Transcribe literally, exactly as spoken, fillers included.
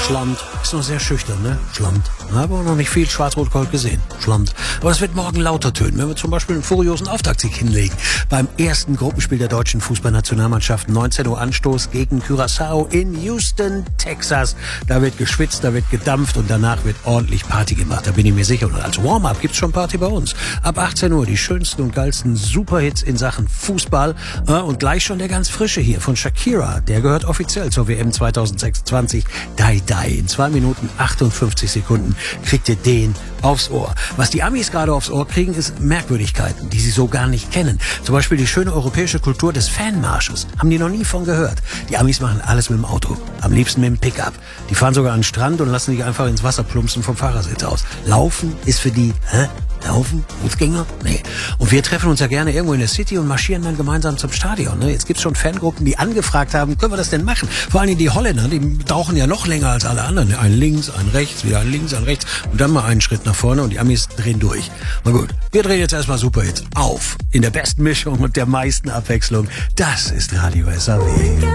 Schland. Ist noch sehr schüchtern, ne? Schland. Habe auch noch nicht viel Schwarz-Rot-Gold gesehen. Schland. Aber es wird morgen lauter tönen, wenn wir zum Beispiel einen furiosen Auftaktsieg hinlegen. Beim ersten Gruppenspiel der deutschen Fußballnationalmannschaft, neunzehn Uhr Anstoß gegen Curaçao in Houston, Texas. Da wird geschwitzt, da wird gedampft und danach wird ordentlich Party gemacht. Da bin ich mir sicher. Und als Warm-up gibt's schon Party bei uns. Ab achtzehn Uhr die schönsten und geilsten Superhits in Sachen Fußball. Und gleich schon der ganz frische hier von Shakira. Der gehört offiziell zur W M zwanzig sechsundzwanzig. Die Die. In zwei Minuten achtundfünfzig Sekunden kriegt ihr den aufs Ohr. Was die Amis gerade aufs Ohr kriegen, ist Merkwürdigkeiten, die sie so gar nicht kennen. Zum Beispiel die schöne europäische Kultur des Fanmarsches. Haben die noch nie von gehört. Die Amis machen alles mit dem Auto. Am liebsten mit dem Pickup. Die fahren sogar an den Strand und lassen sich einfach ins Wasser plumpsen vom Fahrersitz aus. Laufen ist für die, hä? Laufen? Fußgänger? Nee. Und wir treffen uns ja gerne irgendwo in der City und marschieren dann gemeinsam zum Stadion. Ne? Jetzt gibt's schon Fangruppen, die angefragt haben, können wir das denn machen? Vor allem die Holländer, die tauchen ja noch länger als alle anderen. Ein links, ein rechts, wieder ein links, ein rechts und dann mal einen Schritt nach vorne und die Amis drehen durch. Na gut, wir drehen jetzt erstmal Superhits auf. In der besten Mischung und der meisten Abwechslung. Das ist Radio S A W.